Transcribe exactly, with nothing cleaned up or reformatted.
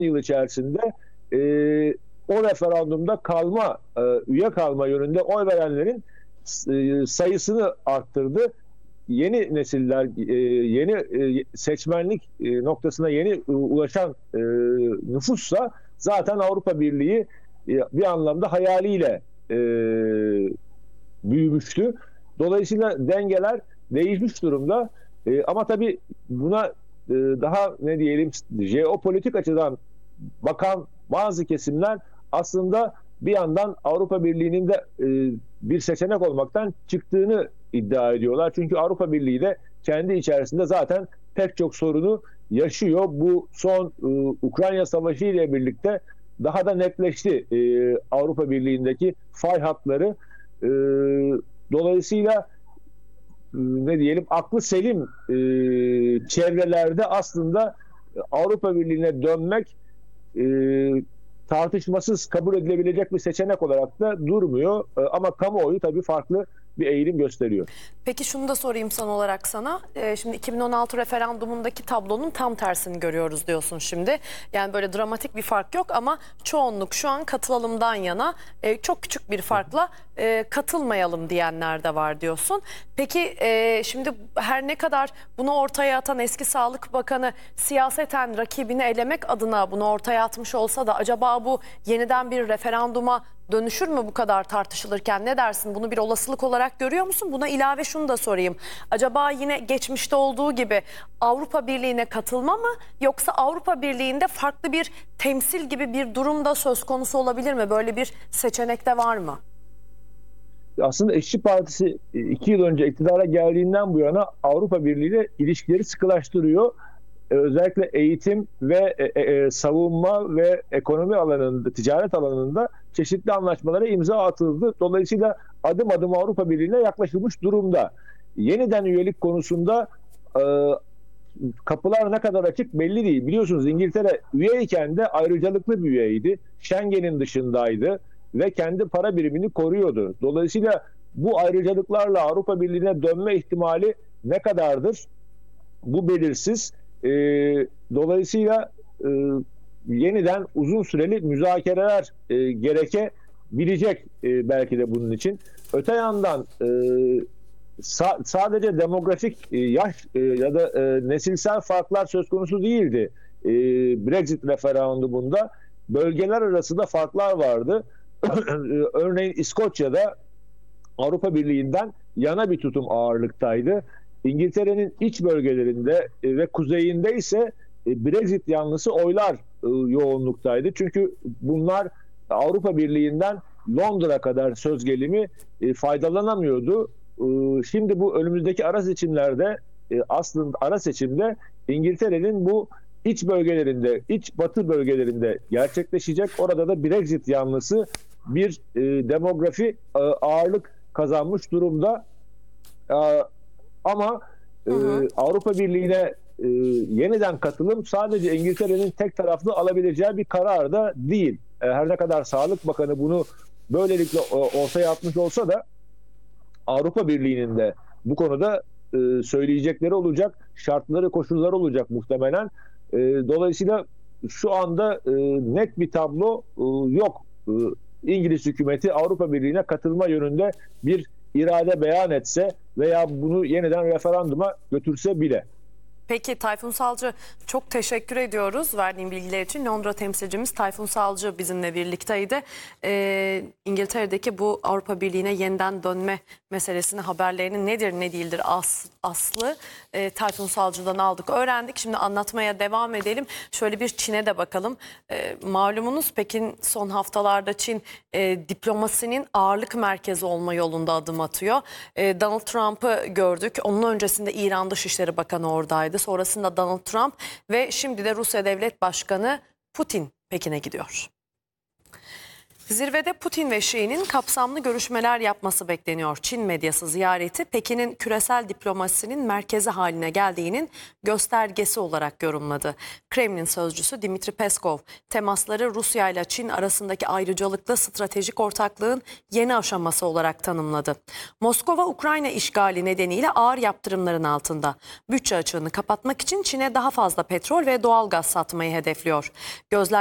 yıl içerisinde e, o referandumda kalma, e, üye kalma yönünde oy verenlerin e, sayısını arttırdı. Yeni nesiller, e, yeni e, seçmenlik e, noktasına yeni e, ulaşan e, nüfussa zaten Avrupa Birliği e, bir anlamda hayaliyle e, büyümüştü. Dolayısıyla dengeler değişmiş durumda. E, ama tabii buna e, daha ne diyelim jeopolitik açıdan bakan bazı kesimler aslında bir yandan Avrupa Birliği'nin de e, bir seçenek olmaktan çıktığını iddia ediyorlar. Çünkü Avrupa Birliği de kendi içerisinde zaten pek çok sorunu yaşıyor. Bu son e, Ukrayna Savaşı ile birlikte daha da netleşti e, Avrupa Birliği'ndeki fay hatları. E, dolayısıyla e, ne diyelim aklı selim e, çevrelerde aslında Avrupa Birliği'ne dönmek e, tartışmasız kabul edilebilecek bir seçenek olarak da durmuyor. E, ama kamuoyu tabii farklı bir eğilim gösteriyor. Peki şunu da sorayım son olarak sana. Ee, şimdi iki bin on altı referandumundaki tablonun tam tersini görüyoruz diyorsun şimdi. Yani böyle dramatik bir fark yok ama çoğunluk şu an katılalımdan yana, e, çok küçük bir farkla e, katılmayalım diyenler de var diyorsun. Peki e, şimdi her ne kadar bunu ortaya atan eski Sağlık Bakanı siyaseten rakibini elemek adına bunu ortaya atmış olsa da acaba bu yeniden bir referanduma dönüşür mü bu kadar tartışılırken? Ne dersin? Bunu bir olasılık olarak görüyor musun? Buna ilave şunu da sorayım. Acaba yine geçmişte olduğu gibi Avrupa Birliği'ne katılma mı? Yoksa Avrupa Birliği'nde farklı bir temsil gibi bir durum da söz konusu olabilir mi? Böyle bir seçenek de var mı? Aslında İşçi Partisi iki yıl önce iktidara geldiğinden bu yana Avrupa Birliği ile ilişkileri sıkılaştırıyor. Özellikle eğitim ve e, e, savunma ve ekonomi alanında, ticaret alanında çeşitli anlaşmalara imza atıldı. Dolayısıyla adım adım Avrupa Birliği'ne yaklaşılmış durumda. Yeniden üyelik konusunda e, kapılar ne kadar açık belli değil. Biliyorsunuz İngiltere üyeyken de ayrıcalıklı bir üyeydi. Schengen'in dışındaydı ve kendi para birimini koruyordu. Dolayısıyla bu ayrıcalıklarla Avrupa Birliği'ne dönme ihtimali ne kadardır? Bu belirsiz. E, dolayısıyla e, yeniden uzun süreli müzakereler e, gerekebilecek e, belki de bunun için. Öte yandan e, sa sadece demografik e, yaş e, ya da e, nesilsel farklar söz konusu değildi. E, Brexit referandumunda bölgeler arasında farklar vardı. Örneğin İskoçya'da Avrupa Birliği'nden yana bir tutum ağırlıktaydı. İngiltere'nin iç bölgelerinde ve kuzeyinde ise Brexit yanlısı oylar yoğunluktaydı. Çünkü bunlar Avrupa Birliği'nden Londra kadar söz gelimi faydalanamıyordu. Şimdi bu önümüzdeki ara seçimlerde aslında ara seçimde İngiltere'nin bu iç bölgelerinde, iç batı bölgelerinde gerçekleşecek. Orada da Brexit yanlısı bir demografi ağırlık kazanmış durumda. Ama hı hı. E, Avrupa Birliği'ne e, yeniden katılım sadece İngiltere'nin tek taraflı alabileceği bir karar da değil. E, her ne kadar Sağlık Bakanı bunu böylelikle ortaya atmış olsa da Avrupa Birliği'nin de bu konuda e, söyleyecekleri olacak, şartları, koşulları olacak muhtemelen. E, dolayısıyla şu anda e, net bir tablo e, yok. E, İngiliz hükümeti Avrupa Birliği'ne katılma yönünde bir irade beyan etse veya bunu yeniden referanduma götürse bile. Peki Tayfun Salcı, çok teşekkür ediyoruz verdiğin bilgiler için. Londra temsilcimiz Tayfun Salcı bizimle birlikteydi. Ee, İngiltere'deki bu Avrupa Birliği'ne yeniden dönme meselesini, haberlerinin nedir ne değildir as, aslı e, Tayfun Salcı'dan aldık, öğrendik. Şimdi anlatmaya devam edelim. Şöyle bir Çin'e de bakalım. E, malumunuz Pekin son haftalarda Çin e, diplomasinin ağırlık merkezi olma yolunda adım atıyor. E, Donald Trump'ı gördük. Onun öncesinde İran Dışişleri Bakanı oradaydı. Sonrasında Donald Trump ve şimdi de Rusya Devlet Başkanı Putin Pekin'e gidiyor. Zirvede Putin ve Xi'nin kapsamlı görüşmeler yapması bekleniyor. Çin medyası ziyareti Pekin'in küresel diplomasinin merkezi haline geldiğinin göstergesi olarak yorumladı. Kremlin sözcüsü Dmitri Peskov, temasları Rusya ile Çin arasındaki ayrıcalıklı stratejik ortaklığın yeni aşaması olarak tanımladı. Moskova, Ukrayna işgali nedeniyle ağır yaptırımların altında. Bütçe açığını kapatmak için Çin'e daha fazla petrol ve doğal gaz satmayı hedefliyor. Gözler